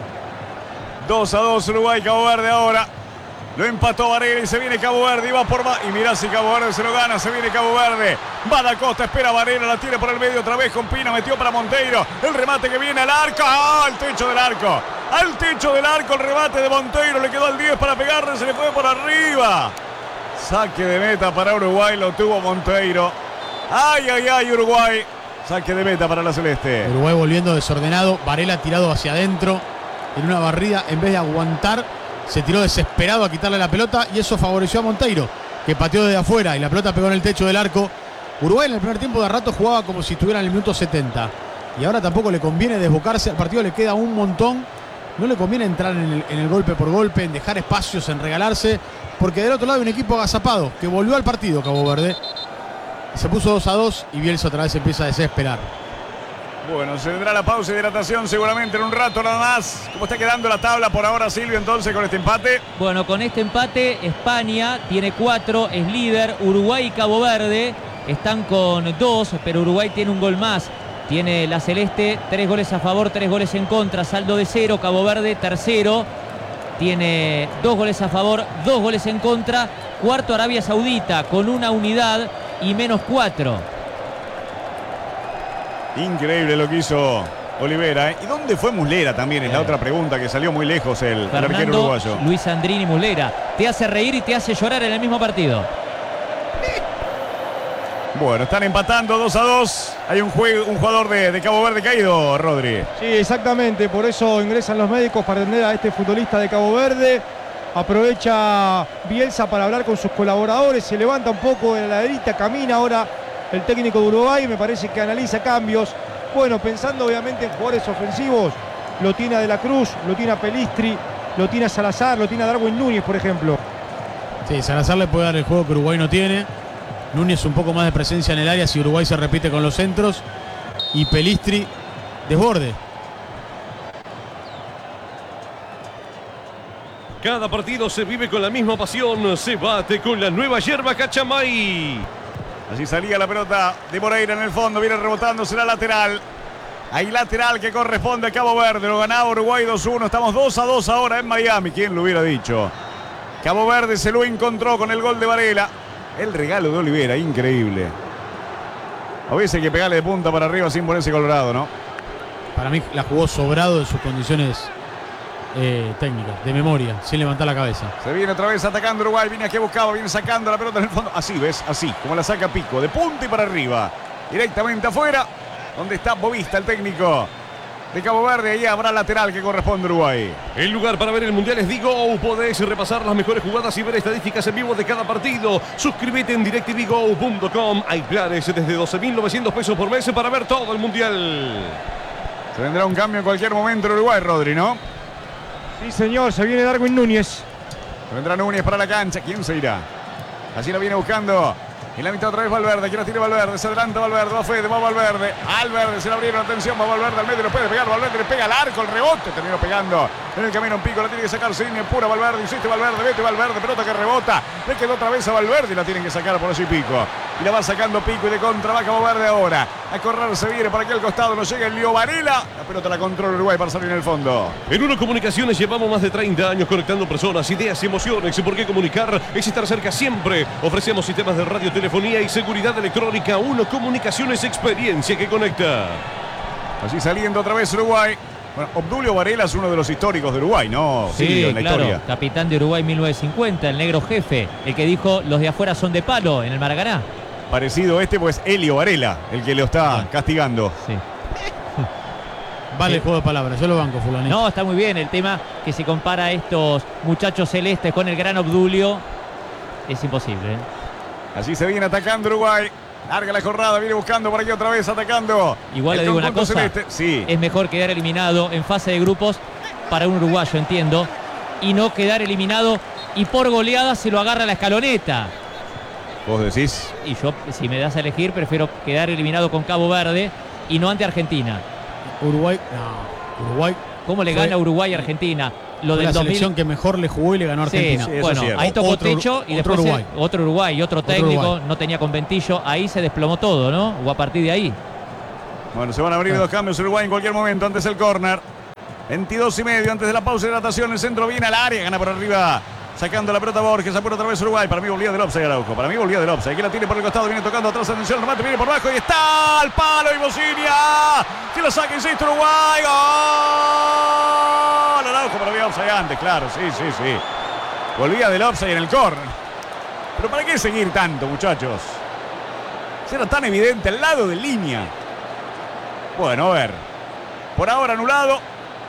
dos a dos Uruguay, Cabo Verde ahora. Lo empató Varela y se viene Cabo Verde y va por más. Y mirá si Cabo Verde se lo gana, se viene Cabo Verde. Va da Costa, espera Varela, la tira por el medio otra vez con Pina, metió para Monteiro. El remate que viene al arco, ¡ah! Al techo del arco. Al techo del arco el remate de Monteiro, le quedó al diez para pegarle, se le fue por arriba. Saque de meta para Uruguay, lo tuvo Monteiro. Ay, ay, ay, Uruguay. Saque de meta para la celeste. Uruguay volviendo desordenado, Varela tirado hacia adentro en una barrida, en vez de aguantar, se tiró desesperado a quitarle la pelota y eso favoreció a Monteiro, que pateó desde afuera y la pelota pegó en el techo del arco. Uruguay en el primer tiempo de rato jugaba como si estuviera en el minuto setenta y ahora tampoco le conviene desbocarse, al partido le queda un montón, no le conviene entrar en el, en el golpe por golpe, en dejar espacios, en regalarse, porque del otro lado hay un equipo agazapado que volvió al partido, Cabo Verde, se puso dos a dos y Bielsa otra vez empieza a desesperar. Bueno, se vendrá la pausa de hidratación seguramente en un rato nada más. ¿Cómo está quedando la tabla por ahora, Silvio, entonces, con este empate? Bueno, con este empate, España tiene cuatro, es líder. Uruguay y Cabo Verde están con dos, pero Uruguay tiene un gol más. Tiene la celeste, tres goles a favor, tres goles en contra, saldo de cero. Cabo Verde, tercero, tiene dos goles a favor, dos goles en contra. Cuarto, Arabia Saudita, con una unidad y menos cuatro. Increíble lo que hizo Olivera, ¿eh? ¿Y dónde fue Muslera también? Es la otra pregunta, que salió muy lejos el, el arquero uruguayo. Luis Andrini Muslera. Te hace reír y te hace llorar en el mismo partido. Bueno, están empatando dos a dos. Hay un, juego, un jugador de, de Cabo Verde caído, Rodri. Sí, exactamente. Por eso ingresan los médicos para atender a este futbolista de Cabo Verde. Aprovecha Bielsa para hablar con sus colaboradores. Se levanta un poco de la laderita, camina ahora el técnico de Uruguay, me parece que analiza cambios. Bueno, pensando obviamente en jugadores ofensivos, lo tiene a De la Cruz, lo tiene a Pelistri, lo tiene a Salazar, lo tiene a Darwin Núñez, por ejemplo. Sí, Salazar le puede dar el juego que Uruguay no tiene. Núñez un poco más de presencia en el área si Uruguay se repite con los centros. Y Pelistri desborde. Cada partido se vive con la misma pasión, se bate con la nueva yerba Cachamay. Así salía la pelota de Moreira en el fondo, viene rebotando, será lateral. Hay lateral que corresponde a Cabo Verde, lo ganaba Uruguay dos uno, estamos dos a dos ahora en Miami, ¿quién lo hubiera dicho? Cabo Verde se lo encontró con el gol de Varela. El regalo de Olivera, increíble. A veces hay que pegarle de punta para arriba sin ponerse colorado, ¿no? Para mí la jugó sobrado de sus condiciones eh, técnicas, de memoria, sin levantar la cabeza. Se viene otra vez atacando Uruguay, viene aquí buscaba, viene sacando la pelota en el fondo. Así, ¿ves? Así, como la saca Pico, de punta y para arriba. Directamente afuera, donde está Bovista, el técnico de Cabo Verde. Ahí habrá lateral que corresponde a Uruguay. El lugar para ver el Mundial es Digo. Podés repasar las mejores jugadas y ver estadísticas en vivo de cada partido. Suscríbete en directivigo punto com. Hay planes desde doce mil novecientos pesos por mes para ver todo el Mundial. Se vendrá un cambio en cualquier momento en Uruguay, Rodri, ¿no? Sí, señor, se viene Darwin Núñez. Se vendrá Núñez para la cancha. ¿Quién se irá? Así lo viene buscando. En la mitad otra vez Valverde, que la tiene Valverde, se adelanta Valverde, va Fede, va Valverde, Valverde, se le abrieron, atención, va Valverde al medio, lo puede pegar, Valverde le pega al arco, el rebote, terminó pegando en el camino un pico, la tiene que sacar Sidney, pura Valverde, insiste Valverde, vete Valverde, pelota que rebota, le quedó otra vez a Valverde y la tienen que sacar por allí Pico. Y la va sacando Pico y de contra va Cabo Verde ahora. A correr se viene para aquí al costado, no llega el Lío Varela, la pelota la controla Uruguay para salir en el fondo. En Uno Comunicaciones llevamos más de treinta años conectando personas, ideas y emociones. ¿Por qué comunicar? Es estar cerca siempre. Ofrecemos sistemas de radiotelefonía y seguridad electrónica. Uno Comunicaciones, experiencia que conecta. Así saliendo otra vez Uruguay. Bueno, Obdulio Varela es uno de los históricos de Uruguay, ¿no? Sí, en la claro, historia. capitán de Uruguay mil novecientos cincuenta, el negro jefe, el que dijo los de afuera son de palo en el Maracaná. Parecido este, pues Elio Varela, el que lo está Ah. castigando. Sí. Vale Sí. el juego de palabras, yo lo banco, fulanito. No, está muy bien el tema que si compara a estos muchachos celestes con el gran Obdulio, es imposible, ¿eh? Así se viene atacando Uruguay. Larga la jornada, viene buscando por aquí otra vez, atacando. Igual el le digo una conjunto cosa, celeste. Sí. es mejor quedar eliminado en fase de grupos para un uruguayo, entiendo, y no quedar eliminado y por goleada se lo agarra la escaloneta. Vos decís. Y yo, si me das a elegir, prefiero quedar eliminado con Cabo Verde y no ante Argentina. Uruguay, no, Uruguay ¿Cómo le Fue- gana Uruguay a Argentina? Lo fue del la dos mil. selección que mejor le jugó y le ganó a Sí, Argentina. sí, eso bueno, es cierto. ahí tocó Otro- techo y otro después Uruguay. el- otro Uruguay, otro técnico, Uruguay. no tenía con Ventillo, ahí se desplomó todo, ¿no? O a partir de ahí. Bueno, se van a abrir dos cambios Uruguay en cualquier momento. Antes el córner. veintidós y medio antes de la pausa de natación. El centro viene al área. Gana por arriba. Sacando la pelota Borges. Apura otra vez Uruguay. Para mí volvía del offside Araujo. Para mí volvía del offside. Aquí la tiene por el costado. Viene tocando atrás. Atención. El remate viene por abajo. Y está al palo. Y Bocinia. Que lo saca. Insiste Uruguay. ¡Gol! Araujo. Pero había offside antes. Claro. Sí, sí, sí. Volvía del offside en el córner. Pero ¿para qué seguir tanto, muchachos? Era tan evidente al lado de línea. Bueno, a ver. Por ahora anulado.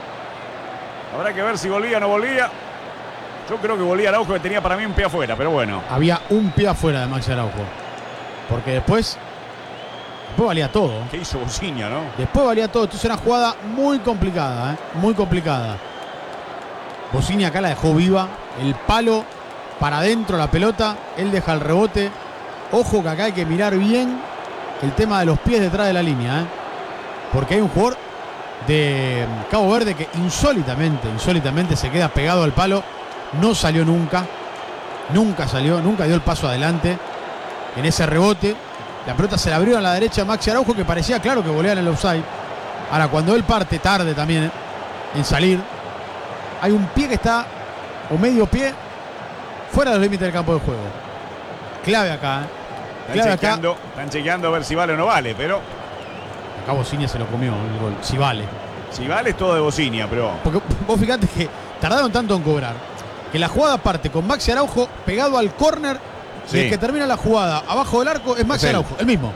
Habrá que ver si volvía o no volvía. Yo creo que volvía Araujo, que tenía para mí un pie afuera, pero bueno. Había un pie afuera de Maxi Araujo. Porque después, después valía todo. ¿Qué hizo Bocinia, no? Después valía todo. Esto es una jugada muy complicada, ¿eh? Muy complicada. Bocinia acá la dejó viva. El palo para adentro, la pelota. Él deja el rebote. Ojo que acá hay que mirar bien el tema de los pies detrás de la línea, ¿eh? Porque hay un jugador de Cabo Verde que insólitamente, insólitamente se queda pegado al palo. No salió nunca. Nunca salió, nunca dio el paso adelante. En ese rebote, la pelota se la abrió a la derecha a Maxi Araujo, que parecía claro que volea en el offside. Ahora, cuando él parte tarde también, ¿eh? en salir, hay un pie que está, o medio pie, fuera de los límites del campo de juego. Clave acá, ¿eh? Están Clave acá. chequeando, están chequeando a ver si vale o no vale, pero Acá Bocinia se lo comió el gol, si vale. si vale es todo de Bocinia, pero Porque vos fijate que tardaron tanto en cobrar, que la jugada parte con Maxi Araujo pegado al córner, Sí. y el que termina la jugada abajo del arco es Maxi Es él. Araujo, el mismo.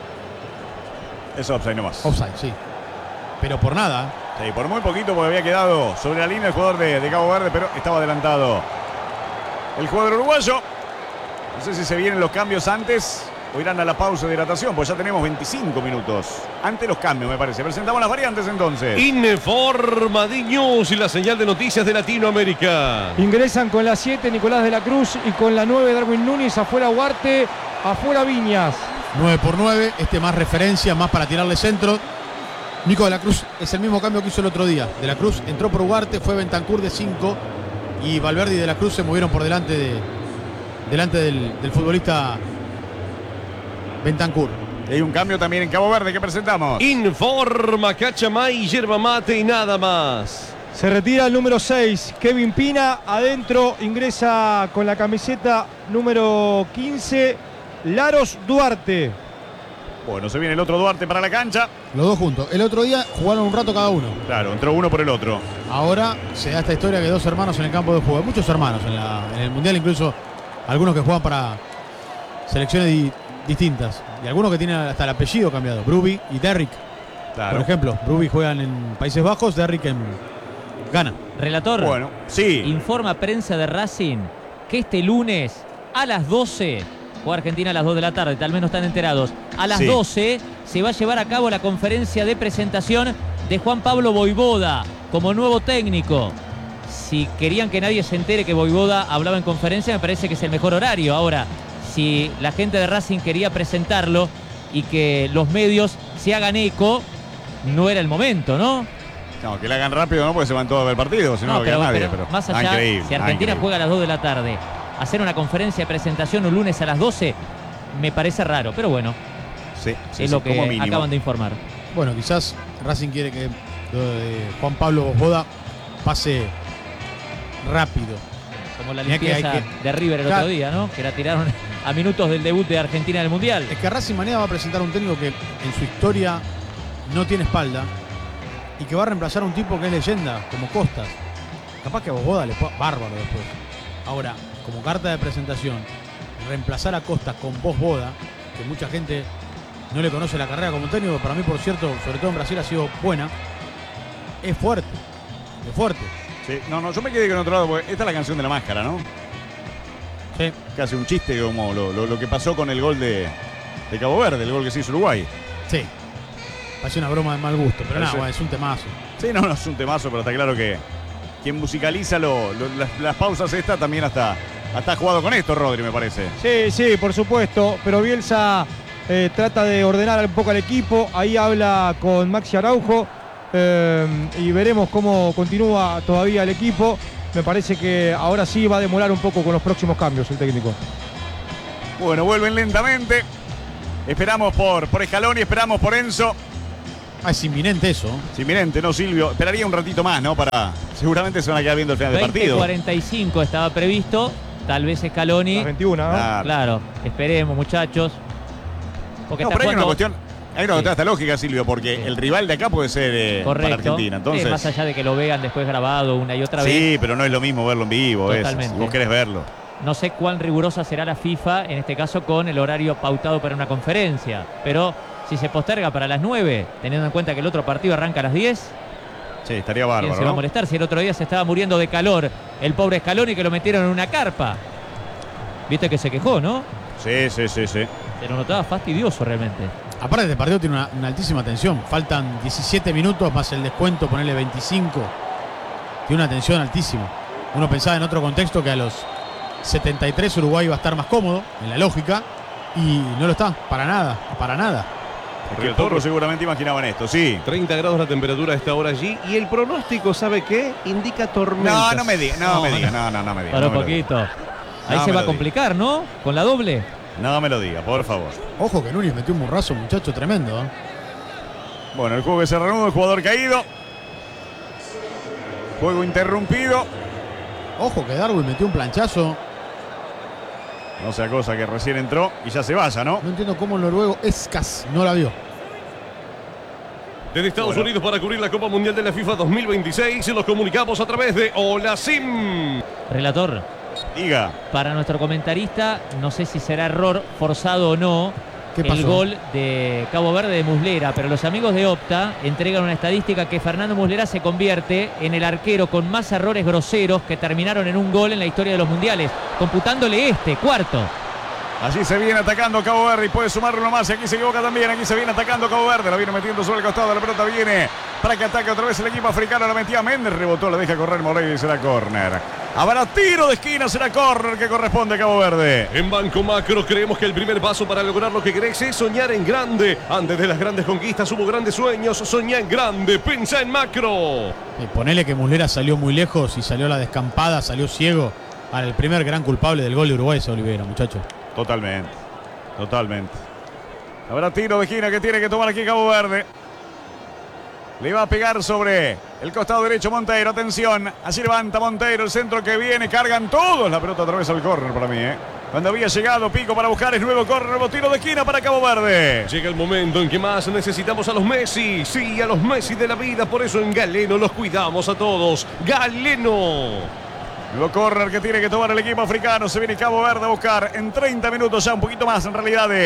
es offside nomás. Offside, sí. Pero por nada, ¿eh? Sí, por muy poquito porque había quedado sobre la línea el jugador de, de Cabo Verde, pero estaba adelantado el jugador uruguayo. No sé si se vienen los cambios antes o irán a la pausa de hidratación, pues ya tenemos veinticinco minutos. Antes los cambios, me parece. Presentamos las variantes entonces. Informadiños y la señal de noticias de Latinoamérica. Ingresan con la siete Nicolás de la Cruz y con la nueve Darwin Núñez. Afuera Huarte, afuera Viñas. nueve por nueve, este más referencia, más para tirarle centro. Nico de la Cruz es el mismo cambio que hizo el otro día. De la Cruz entró por Ugarte, fue Bentancur de cinco y Valverde y de la Cruz se movieron por delante de delante del, del futbolista Bentancur. Y hay un cambio también en Cabo Verde que presentamos. Informa Cachamay, yerba mate y nada más. Se retira el número seis, Kevin Pina. Adentro ingresa con la camiseta número quince, Laros Duarte. Bueno, se viene el otro Duarte para la cancha. Los dos juntos. El otro día jugaron un rato cada uno. Claro, entró uno por el otro. Ahora se da esta historia que dos hermanos en el campo de juego. Hay muchos hermanos en, la, en el Mundial, incluso algunos que juegan para selecciones di, distintas. Y algunos que tienen hasta el apellido cambiado. Bruby y Derrick. Claro. Por ejemplo, Ruby juegan en Países Bajos, Derrick en Ghana. Relator, Bueno, sí. informa prensa de Racing que este lunes a las doce, juega Argentina a las dos de la tarde, tal vez no están enterados, a las Sí. doce se va a llevar a cabo la conferencia de presentación de Juan Pablo Vojvoda como nuevo técnico. Si querían que nadie se entere que Vojvoda hablaba en conferencia, me parece que es el mejor horario. Ahora, si la gente de Racing quería presentarlo y que los medios se hagan eco, no era el momento, ¿no? No, que la hagan rápido, ¿no? Porque se van todos a ver el partido, si no, No, no queda pero, nadie. pero Pero, más ah, allá, increíble, si ah, Argentina increíble. juega a las dos de la tarde, hacer una conferencia de presentación un lunes a las doce me parece raro, pero bueno, Sí, sí, es sí, lo que como mínimo. acaban de informar. Bueno, quizás Racing quiere que lo de Juan Pablo Vojvoda pase rápido. Como la Mirá que hay limpieza que- de River el Claro. otro día, ¿no? Que la tiraron a minutos del debut de Argentina en el Mundial. Es que Racing mañana va a presentar un técnico que en su historia no tiene espalda y que va a reemplazar a un tipo que es leyenda, como Costas. Capaz que a Vojvoda le pueda bárbaro después. Ahora, como carta de presentación, reemplazar a Costas con Vojvoda, que mucha gente no le conoce la carrera como técnico, para mí, por cierto, sobre todo en Brasil ha sido buena, es fuerte, es fuerte. Sí, no, no, yo me quedé con otro lado, porque esta es la canción de la máscara, ¿no? Sí. Que hace un chiste como lo, lo- lo que pasó con el gol de, de Cabo Verde, el gol que se hizo Uruguay. Sí. Parece una broma de mal gusto, pero nada, Parece- bueno, es un temazo. Sí, no, no es un temazo, pero está claro que quien musicaliza lo- lo- las, las pausas esta también hasta, hasta ha jugado con esto, Rodri, me parece. Sí, sí, por supuesto, pero Bielsa eh, trata de ordenar un poco al equipo, ahí habla con Maxi Araujo eh, y veremos cómo continúa todavía el equipo. Me parece que ahora sí va a demorar un poco con los próximos cambios el técnico. Bueno, vuelven lentamente. Esperamos por, por Scaloni, esperamos por Enzo. Ah, es inminente eso. Es inminente, ¿no, Silvio? Esperaría un ratito más, ¿no? Para. Seguramente se van a quedar viendo el final del veinte partido. cuarenta y cinco estaba previsto, tal vez Scaloni. Las veintiuna, ¿no? Claro. Claro, esperemos, muchachos. Porque No, está pero hay una jugando- cuestión. Hay una Sí. cuestión hasta lógica, Silvio, porque Sí. el rival de acá puede ser eh, Correcto. para Argentina. Entonces. Sí, más allá de que lo vean después grabado una y otra vez. Sí, pero no es lo mismo verlo en vivo, eso, Totalmente. si vos querés verlo. No sé cuán rigurosa será la FIFA, en este caso con el horario pautado para una conferencia. Pero si se posterga para las nueve, teniendo en cuenta que el otro partido arranca a las diez, Sí, estaría ¿quién bárbaro, se va a ¿no? molestar? Si el otro día se estaba muriendo de calor el pobre Scaloni, que lo metieron en una carpa. Viste que se quejó, ¿no? Sí, sí, sí, sí. Se lo notaba fastidioso realmente. Aparte, este partido tiene una, una altísima tensión. Faltan diecisiete minutos más el descuento, ponerle veinticinco. Tiene una tensión altísima. Uno pensaba en otro contexto que a los setenta y tres Uruguay iba a estar más cómodo, en la lógica, y no lo está, para nada, para nada. Porque todos seguramente imaginaban esto, sí. treinta grados la temperatura a esta hora allí. Y el pronóstico, ¿sabe qué? Indica No, tormentas. no me diga, no, No, me no. diga, no, no, no me diga. Para no un me lo diga. poquito. Ahí No se me va a lo complicar, ¿no? Con la doble. No me lo diga, por favor. Ojo que Núñez metió un morrazo, muchacho, tremendo. ¿eh? Bueno, el juego que se reanuda, el jugador caído. Juego interrumpido. Ojo que Darwin metió un planchazo. No sea cosa que recién entró y ya se vaya, ¿no? No entiendo cómo el noruego Escas no la vio. Desde Estados Bueno. Unidos para cubrir la Copa Mundial de la FIFA dos mil veintiséis y nos comunicamos a través de Hola Sim. Relator, Diga. para nuestro comentarista, no sé si será error forzado o no, ¿Qué el pasó? gol de Cabo Verde de Muslera, pero los amigos de Opta entregan una estadística que Fernando Muslera se convierte en el arquero con más errores groseros que terminaron en un gol en la historia de los mundiales, computándole este, cuarto. Allí se viene atacando Cabo Verde y puede sumar uno más. Y aquí se equivoca también. Aquí se viene atacando Cabo Verde. La viene metiendo sobre el costado. La pelota viene para que ataque otra vez el equipo africano. La metía Méndez. Rebotó. La deja correr Moreira y será córner. Habrá tiro de esquina. Será córner que corresponde a Cabo Verde. En Banco Macro creemos que el primer paso para lograr lo que querés es soñar en grande. Antes de las grandes conquistas hubo grandes sueños. Soñá en grande. Pensá en macro. Y ponele que Muslera salió muy lejos y salió a la descampada, salió ciego. Al primer gran culpable del gol de Uruguay es Olivera, muchachos. Totalmente. Totalmente. Habrá tiro de esquina que tiene que tomar aquí Cabo Verde. Le va a pegar sobre el costado derecho Monteiro. Atención. Así levanta Monteiro. El centro que viene. Cargan todos. La pelota otra vez al córner para mí. ¿eh? Cuando había llegado Pico para buscar el nuevo córner. Nuevo tiro de esquina para Cabo Verde. Llega el momento en que más necesitamos a los Messi. Sí, a los Messi de la vida. Por eso en Galeno los cuidamos a todos. Galeno. Nuevo córner que tiene que tomar el equipo africano. Se viene Cabo Verde a buscar en treinta minutos ya, un poquito más en realidad de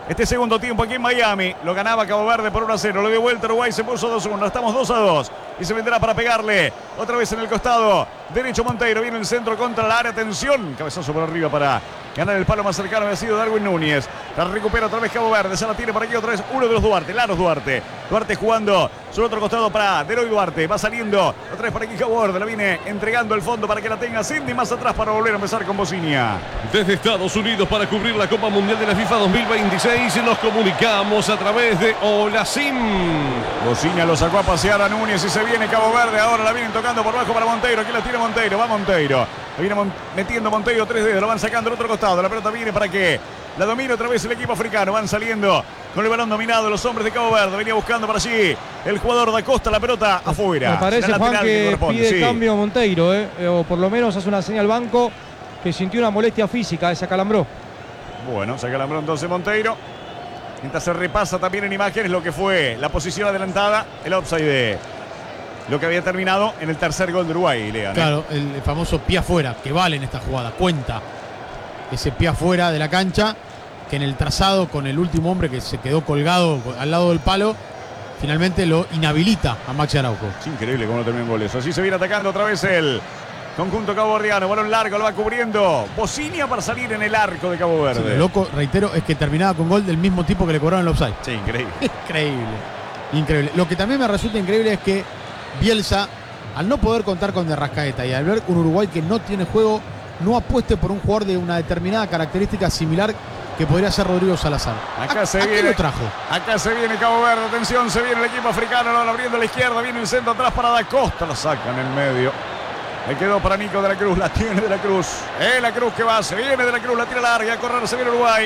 Este segundo tiempo aquí en Miami. Lo ganaba Cabo Verde por uno a cero. Lo dio vuelta Uruguay, se puso dos a uno. Estamos dos a dos. Y se vendrá para pegarle. Otra vez en el costado derecho Monteiro. Viene el centro contra la área. Atención. Cabezazo por arriba para ganar el palo más cercano. Ha sido Darwin Núñez. La recupera otra vez Cabo Verde. Se la tiene para aquí otra vez uno de los Duarte. Laros Duarte. Duarte jugando sobre otro costado para Deroy Duarte. Va saliendo otra vez para aquí Cabo Verde. La viene entregando el fondo para que la tenga Cindy más atrás para volver a empezar con Bocinia. Desde Estados Unidos para cubrir la Copa Mundial de la FIFA dos mil veintiséis nos comunicamos a través de Hola Sim. Bocinia lo sacó a pasear a Núñez y se viene Cabo Verde. Ahora la vienen tocando por bajo para Monteiro. Aquí la tiene Monteiro. Va Monteiro. La viene mon metiendo Monteiro tres dedos. Lo van sacando al otro costado. La pelota viene para que la domine otra vez el equipo africano. Van saliendo con el balón dominado los hombres de Cabo Verde. Venía buscando para allí el jugador da Costa. La pelota afuera. Me parece, Juan, que, que pide sí. cambio Monteiro, eh, o por lo menos hace una señal al banco que sintió una molestia física, se acalambró. Bueno, se acalambró entonces Monteiro. Mientras se repasa también en imágenes lo que fue la posición adelantada, el offside de lo que había terminado en el tercer gol de Uruguay, Lean. Claro, el famoso pie afuera, que vale en esta jugada, cuenta ese pie afuera de la cancha, que en el trazado con el último hombre que se quedó colgado al lado del palo, finalmente lo inhabilita a Maxi Araujo. Es increíble cómo no terminó en goles. Así se viene atacando otra vez el conjunto caboverdiano. Balón largo, lo va cubriendo Bocinia para salir en el arco de Cabo Verde. Sí, lo loco, reitero, es que terminaba con gol del mismo tipo que le cobraron el offside. Sí, increíble. Increíble. Increíble. Lo que también me resulta increíble es que Bielsa, al no poder contar con De Arrascaeta y al ver un Uruguay que no tiene juego, no apueste por un jugador de una determinada característica similar que podría ser Rodrigo Salazar. Acá ¿A, se ¿a viene. qué lo trajo? Acá se viene Cabo Verde. Atención, se viene el equipo africano. Lo van abriendo a la izquierda. Viene el centro atrás para Da Costa. Lo sacan en medio. Le quedó para Nico de la Cruz. La tiene de la Cruz. Eh, la Cruz que va. Se viene de la Cruz. La tira larga. A correr. Se viene Uruguay.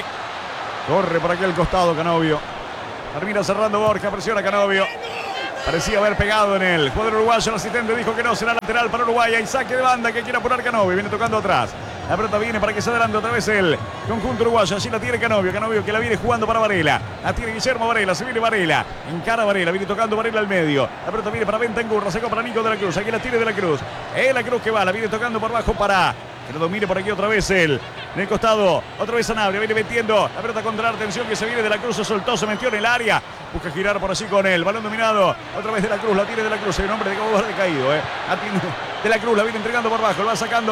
Corre por aquí al costado Canovio. Termina cerrando Borja. Presiona Canovio. Parecía haber pegado en el jugador uruguayo. El asistente dijo que no, será lateral para Uruguay. Hay saque de banda que quiere apurar Canovio. Viene tocando atrás. La pelota viene para que se adelante otra vez el conjunto uruguayo. Allí la tiene Canovio. Canovio que la viene jugando para Varela. La tiene Guillermo Varela. Se viene Varela. Encara Varela. Viene tocando Varela al medio. La pelota viene para Bentancur. Sacó para Nico de la Cruz. Aquí la tiene de la Cruz. Es la Cruz que va. La viene tocando por abajo para que lo domine por aquí otra vez el en el costado. Otra vez Sanabria. Viene metiendo la pelota contra la atención que se viene de la Cruz. Se soltó. Se metió en el área. Busca girar por allí con el balón dominado. Otra vez de la Cruz. La tiene de la Cruz. El nombre de Cabo Verde caído. Eh. De la Cruz la viene entregando por abajo. Lo va sacando